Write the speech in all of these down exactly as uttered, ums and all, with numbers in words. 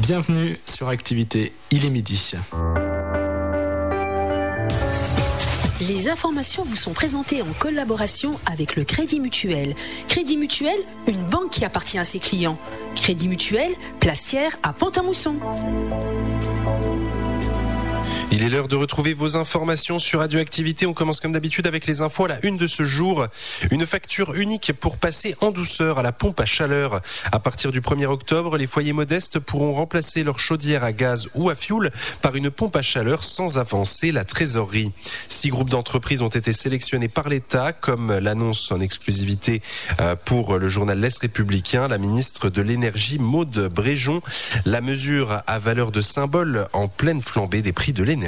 Bienvenue sur Activité, il est midi. Les informations vous sont présentées en collaboration avec le Crédit Mutuel. Crédit Mutuel, une banque qui appartient à ses clients. Crédit Mutuel, Plastière à Pont-à-Mousson. Il est l'heure de retrouver vos informations sur Radioactivité. On commence comme d'habitude avec les infos à la une de ce jour. Une facture unique pour passer en douceur à la pompe à chaleur. À partir du premier octobre, les foyers modestes pourront remplacer leur chaudière à gaz ou à fioul par une pompe à chaleur sans avancer la trésorerie. Six groupes d'entreprises ont été sélectionnés par l'État, comme l'annonce en exclusivité pour le journal L'Est républicain, la ministre de l'Énergie Maude Bréjon. La mesure a valeur de symbole en pleine flambée des prix de l'énergie.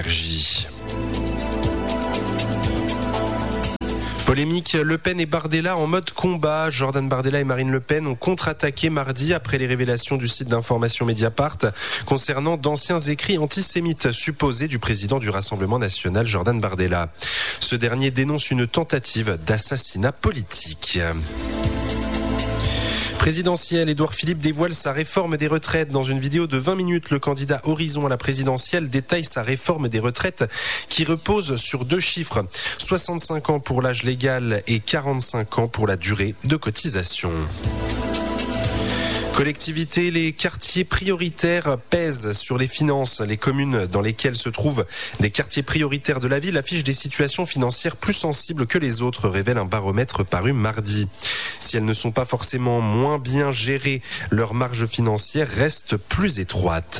Polémique, Le Pen et Bardella en mode combat. Jordan Bardella et Marine Le Pen ont contre-attaqué mardi après les révélations du site d'information Mediapart concernant d'anciens écrits antisémites supposés du président du Rassemblement national, Jordan Bardella. Ce dernier dénonce une tentative d'assassinat politique. Présidentielle, Édouard Philippe dévoile sa réforme des retraites. Dans une vidéo de vingt minutes, le candidat Horizon à la présidentielle détaille sa réforme des retraites qui repose sur deux chiffres. soixante-cinq ans pour l'âge légal et quarante-cinq ans pour la durée de cotisation. Collectivités, les quartiers prioritaires pèsent sur les finances. Les communes dans lesquelles se trouvent des quartiers prioritaires de la ville affichent des situations financières plus sensibles que les autres, révèle un baromètre paru mardi. Si elles ne sont pas forcément moins bien gérées, leur marge financière reste plus étroite.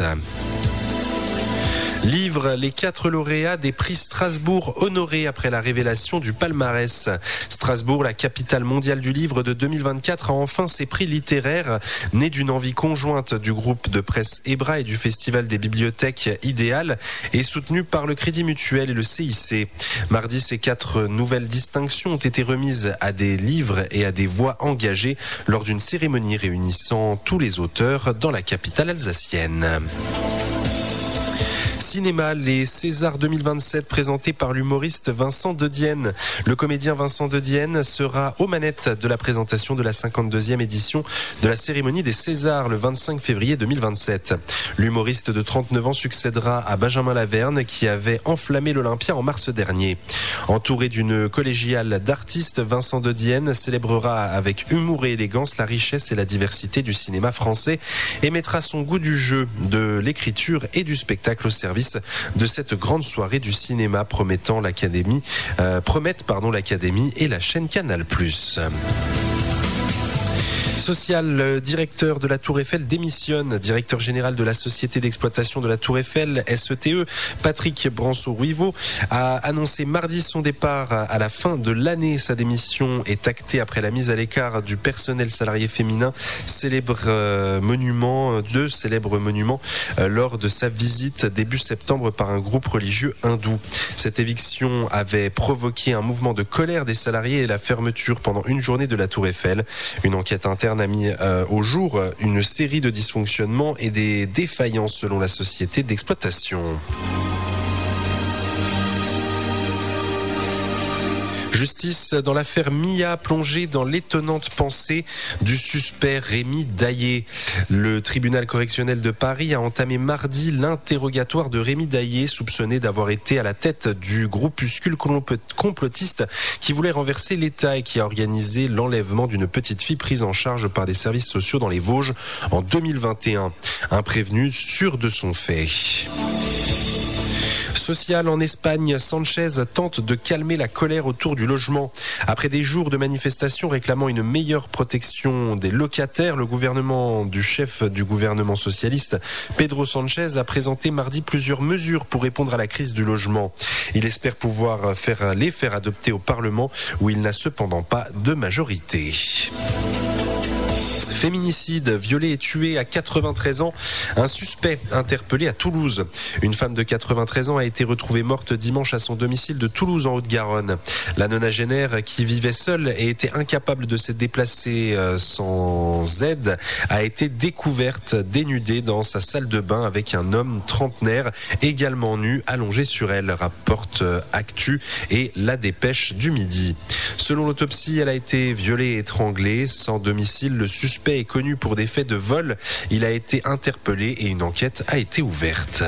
Livre les quatre lauréats des prix Strasbourg honorés après la révélation du palmarès. Strasbourg, la capitale mondiale du livre de deux mille vingt-quatre, a enfin ses prix littéraires, nés d'une envie conjointe du groupe de presse Ebra et du Festival des bibliothèques Idéal, et soutenu par le Crédit Mutuel et le C I C. Mardi, ces quatre nouvelles distinctions ont été remises à des livres et à des voix engagées lors d'une cérémonie réunissant tous les auteurs dans la capitale alsacienne. Cinéma, les Césars deux mille vingt-sept présentés par l'humoriste Vincent Dedienne. Le comédien Vincent Dedienne sera aux manettes de la présentation de la cinquante-deuxième édition de la cérémonie des Césars le vingt-cinq février deux mille vingt-sept. L'humoriste de trente-neuf ans succédera à Benjamin Laverne qui avait enflammé l'Olympia en mars dernier. Entouré d'une collégiale d'artistes, Vincent Dedienne célébrera avec humour et élégance la richesse et la diversité du cinéma français et mettra son goût du jeu, de l'écriture et du spectacle au service de cette grande soirée du cinéma promettant l'Académie, euh, promettent pardon l'Académie et la chaîne Canal plus. Social, le directeur de la Tour Eiffel démissionne. Directeur général de la Société d'exploitation de la Tour Eiffel, S E T E, Patrick Branceau-Ruiveau, a annoncé mardi son départ à la fin de l'année. Sa démission est actée après la mise à l'écart du personnel salarié féminin, célèbre euh, monument, deux célèbres monuments, euh, lors de sa visite début septembre par un groupe religieux hindou. Cette éviction avait provoqué un mouvement de colère des salariés et la fermeture pendant une journée de la Tour Eiffel. Une enquête interne a mis euh, au jour une série de dysfonctionnements et des défaillances selon la société d'exploitation. Justice dans l'affaire Mia, plongée dans l'étonnante pensée du suspect Rémi Daillé. Le tribunal correctionnel de Paris a entamé mardi l'interrogatoire de Rémi Daillé, soupçonné d'avoir été à la tête du groupuscule complotiste qui voulait renverser l'État et qui a organisé l'enlèvement d'une petite fille prise en charge par des services sociaux dans les Vosges en deux mille vingt et un. Un prévenu sûr de son fait. Social en Espagne, Sanchez tente de calmer la colère autour du logement. Après des jours de manifestations réclamant une meilleure protection des locataires, le gouvernement du chef du gouvernement socialiste, Pedro Sanchez, a présenté mardi plusieurs mesures pour répondre à la crise du logement. Il espère pouvoir faire, les faire adopter au Parlement, où il n'a cependant pas de majorité. Féminicide, violé et tué à quatre-vingt-treize ans, un suspect interpellé à Toulouse. Une femme de quatre-vingt-treize ans a été retrouvée morte dimanche à son domicile de Toulouse en Haute-Garonne. La nonagénaire, qui vivait seule et était incapable de se déplacer sans aide, a été découverte dénudée dans sa salle de bain avec un homme trentenaire également nu allongé sur elle, rapporte Actu et La Dépêche du Midi. Selon l'autopsie, elle a été violée et étranglée. Sans domicile, le suspect suspect est connu pour des faits de vol. Il a été interpellé et une enquête a été ouverte.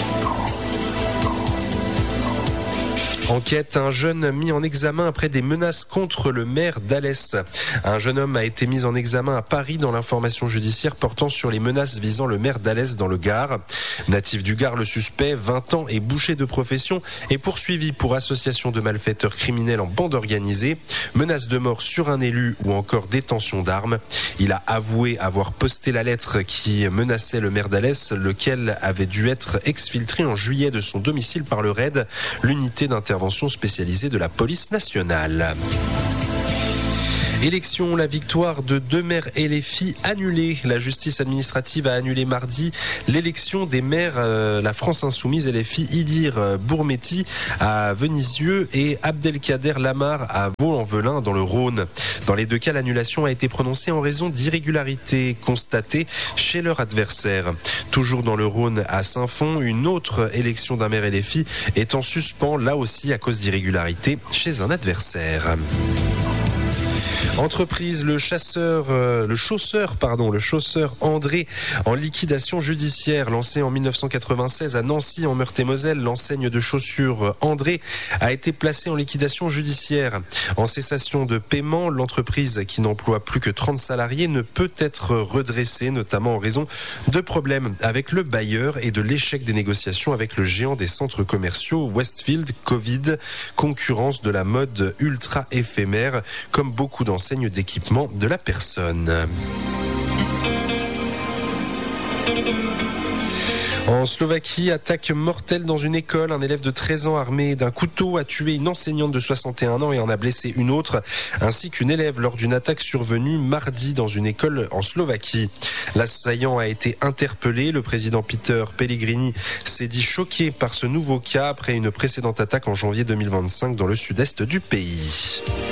Enquête, un jeune mis en examen après des menaces contre le maire d'Alès. Un jeune homme a été mis en examen à Paris dans l'information judiciaire portant sur les menaces visant le maire d'Alès dans le Gard. Natif du Gard, le suspect, vingt ans et boucher de profession, est poursuivi pour association de malfaiteurs criminels en bande organisée, menace de mort sur un élu ou encore détention d'armes. Il a avoué avoir posté la lettre qui menaçait le maire d'Alès, lequel avait dû être exfiltré en juillet de son domicile par le R A I D, l'unité d'intervention spécialisée de la police nationale. Élection, la victoire de deux maires et les filles annulée. La justice administrative a annulé mardi l'élection des maires euh, La France Insoumise et les filles Idir Bourmetti à Venisieux et Abdelkader Lamar à Vaux-en-Velin dans le Rhône. Dans les deux cas, l'annulation a été prononcée en raison d'irrégularités constatées chez leur adversaire. Toujours dans le Rhône, à Saint-Fond, une autre élection d'un maire et les filles est en suspens, là aussi à cause d'irrégularités chez un adversaire. Entreprise, le chasseur, euh, le chausseur, pardon, le chausseur André en liquidation judiciaire. Lancé en mille neuf cent quatre-vingt-seize à Nancy en Meurthe-et-Moselle, l'enseigne de chaussures André a été placée en liquidation judiciaire. En cessation de paiement, l'entreprise qui n'emploie plus que trente salariés ne peut être redressée, notamment en raison de problèmes avec le bailleur et de l'échec des négociations avec le géant des centres commerciaux Westfield. Covid, concurrence de la mode ultra éphémère, comme beaucoup d'enseignes d'équipement de la personne. En Slovaquie, attaque mortelle dans une école. Un élève de treize ans armé d'un couteau a tué une enseignante de soixante et un ans et en a blessé une autre, ainsi qu'une élève lors d'une attaque survenue mardi dans une école en Slovaquie. L'assaillant a été interpellé. Le président Peter Pellegrini s'est dit choqué par ce nouveau cas après une précédente attaque en janvier deux mille vingt-cinq dans le sud-est du pays.